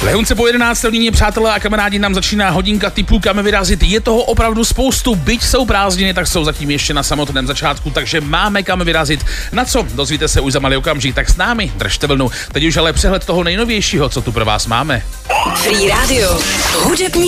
Lehunce po 11. hodině, přátelé a kamarádi, nám začíná hodinka typů, kam vyrazit. Je toho opravdu spoustu, byť jsou prázdniny, tak jsou zatím ještě na samotném začátku, takže máme kam vyrazit. Na co? Dozvíte se už za malý okamžik, tak s námi držte vlnu. Teď už ale přehled toho nejnovějšího, co tu pro vás máme. Free Radio. Hudební